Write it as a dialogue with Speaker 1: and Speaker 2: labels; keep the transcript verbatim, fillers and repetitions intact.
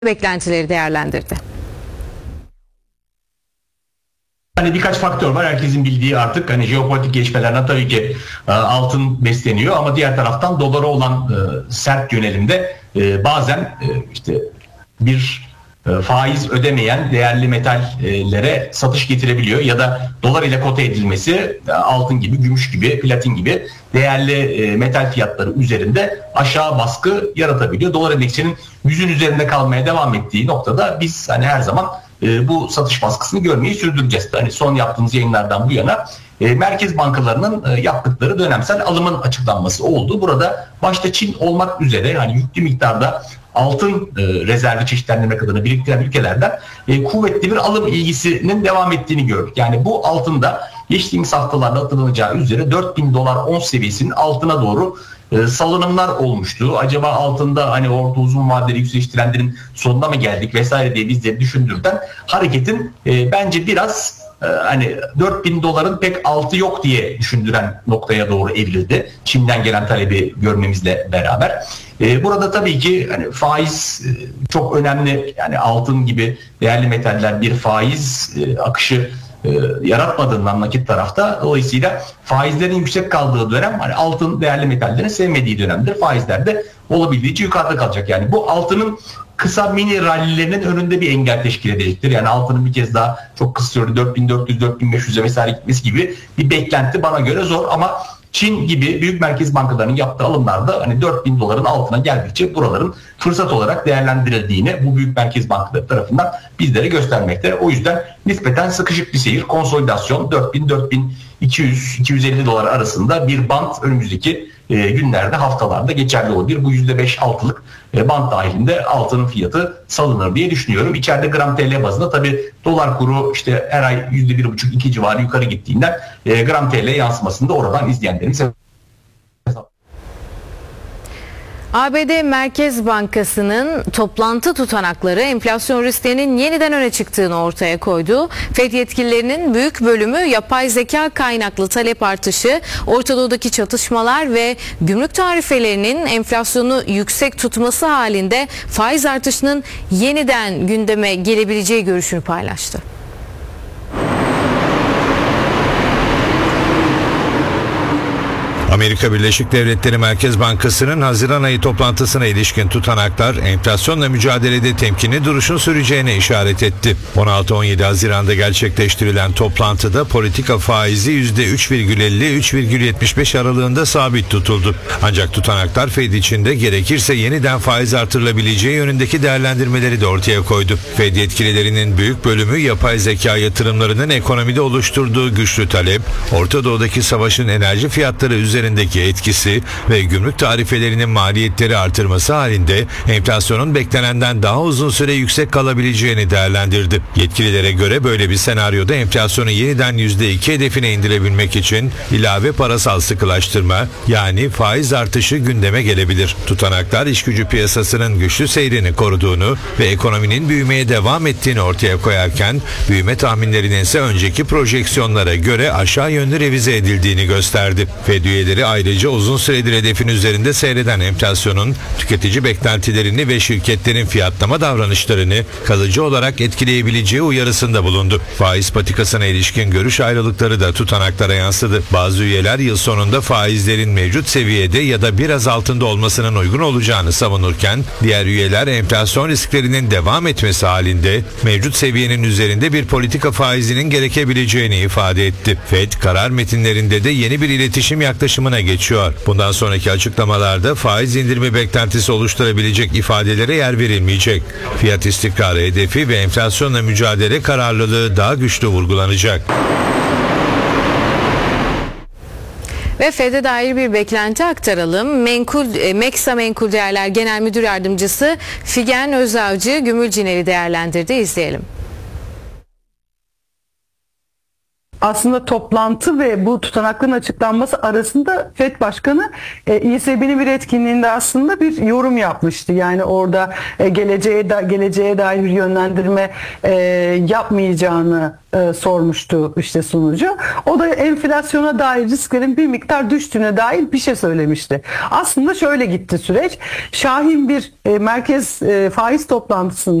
Speaker 1: beklentileri değerlendirdi.
Speaker 2: Hani birkaç faktör var. Herkesin bildiği artık hani jeopolitik gelişmelerden tabii ki e, altın besleniyor ama diğer taraftan dolara olan e, sert yönelimde e, bazen e, işte bir e, faiz ödemeyen değerli metallere satış getirebiliyor ya da dolar ile kote edilmesi e, altın gibi, gümüş gibi, platin gibi değerli e, metal fiyatları üzerinde aşağı baskı yaratabiliyor. Dolar endeksinin yüzün üzerinde kalmaya devam ettiği noktada biz hani her zaman E, bu satış baskısını görmeyi sürdüreceğiz. Hani son yaptığımız yayınlardan bu yana e, merkez bankalarının e, yaptıkları dönemsel alımın açıklanması oldu. Burada başta Çin olmak üzere yani yüklü miktarda altın e, rezervi çeşitlendirmek adına biriktiren ülkelerden e, kuvvetli bir alım ilgisinin devam ettiğini gördük. Yani bu altında geçtiğimiz haftalarda hatırlanacağı üzere dört bin dolar ons seviyesinin altına doğru e, salınımlar olmuştu. Acaba altında hani orta uzun vadeli yükseliş trendinin sonuna mı geldik vesaire diye bizleri düşündürten hareketin e, bence biraz e, hani dört bin doların pek altı yok diye düşündüren noktaya doğru evrildi. Çin'den gelen talebi görmemizle beraber. E, burada tabii ki hani faiz e, çok önemli. Yani altın gibi değerli metaller bir faiz e, akışı E, yaratmadığından nakit tarafta, dolayısıyla faizlerin yüksek kaldığı dönem hani altın değerli metallerin sevmediği dönemdir. Faizler de olabildiğince yukarıda kalacak. Yani bu altının kısa mini rallilerinin önünde bir engel teşkil edecektir. Yani altının bir kez daha çok kısa sürede dört bin dört yüz dört bin beş yüze vesaire gitmesi gibi bir beklenti bana göre zor ama Çin gibi büyük merkez bankalarının yaptığı alımlarda hani dört bin doların altına geldikçe buraların fırsat olarak değerlendirildiğini bu büyük merkez bankaları tarafından bizlere göstermekte. O yüzden nispeten sıkışık bir seyir, konsolidasyon dört bin dört bin iki yüz iki yüz elli dolar arasında bir band önümüzdeki e, günlerde, haftalarda geçerli olabilir. Bu yüzde beş altılık e, band dahilinde altının fiyatı salınır diye düşünüyorum. İçeride gram T L bazında tabii dolar kuru işte her ay yüzde bir buçuk iki civarı yukarı gittiğinden e, gram T L yansımasını da oradan izleyenlerimiz.
Speaker 1: A B D Merkez Bankası'nın toplantı tutanakları enflasyon risklerinin yeniden öne çıktığını ortaya koydu. Fed yetkililerinin büyük bölümü yapay zeka kaynaklı talep artışı, Orta Doğu'daki çatışmalar ve gümrük tarifelerinin enflasyonu yüksek tutması halinde faiz artışının yeniden gündeme gelebileceği görüşünü paylaştı.
Speaker 3: Amerika Birleşik Devletleri Merkez Bankası'nın Haziran ayı toplantısına ilişkin tutanaklar enflasyonla mücadelede temkinli duruşun süreceğine işaret etti. on altı on yedi Haziran'da gerçekleştirilen toplantıda politika faizi yüzde üç virgül elli - üç virgül yetmiş beş aralığında sabit tutuldu. Ancak tutanaklar Fed içinde gerekirse yeniden faiz artırılabileceği yönündeki değerlendirmeleri de ortaya koydu. Fed yetkililerinin büyük bölümü yapay zeka yatırımlarının ekonomide oluşturduğu güçlü talep, Orta Doğu'daki savaşın enerji fiyatları üzerinde üzerindeki etkisi ve gümrük tarifelerinin maliyetleri artırması halinde enflasyonun beklenenden daha uzun süre yüksek kalabileceğini değerlendirdi. Yetkililere göre böyle bir senaryoda enflasyonu yeniden yüzde iki hedefine indirebilmek için ilave parasal sıkılaştırma yani faiz artışı gündeme gelebilir. Tutanaklar işgücü piyasasının güçlü seyrini koruduğunu ve ekonominin büyümeye devam ettiğini ortaya koyarken büyüme tahminlerinin ise önceki projeksiyonlara göre aşağı yönlü revize edildiğini gösterdi. Fed üyeleri ayrıca uzun süredir hedefin üzerinde seyreden enflasyonun tüketici beklentilerini ve şirketlerin fiyatlama davranışlarını kalıcı olarak etkileyebileceği uyarısında bulundu. Faiz patikasına ilişkin görüş ayrılıkları da tutanaklara yansıdı. Bazı üyeler yıl sonunda faizlerin mevcut seviyede ya da biraz altında olmasının uygun olacağını savunurken diğer üyeler enflasyon risklerinin devam etmesi halinde mevcut seviyenin üzerinde bir politika faizinin gerekebileceğini ifade etti. Fed karar metinlerinde de yeni bir iletişim yaklaşımına geçiyor. Bundan sonraki açıklamalarda faiz indirimi beklentisi oluşturabilecek ifadelere yer verilmeyecek. Fiyat istikrarı hedefi ve enflasyonla mücadele kararlılığı daha güçlü vurgulanacak.
Speaker 1: Ve Fed'e dair bir beklenti aktaralım. Menkul, e, Meksa Menkul Değerler Genel Müdür Yardımcısı Figen Özavcı Gümülcinel'i değerlendirdi. İzleyelim.
Speaker 4: aslında toplantı ve bu tutanakların açıklanması arasında F E D Başkanı e, İ S B'nin bir etkinliğinde aslında bir yorum yapmıştı. Yani orada e, geleceğe da, geleceğe dair bir yönlendirme e, yapmayacağını e, sormuştu işte sunucu. O da enflasyona dair risklerin bir miktar düştüğüne dair bir şey söylemişti. Aslında şöyle gitti süreç. Şahin bir e, merkez e, faiz toplantısında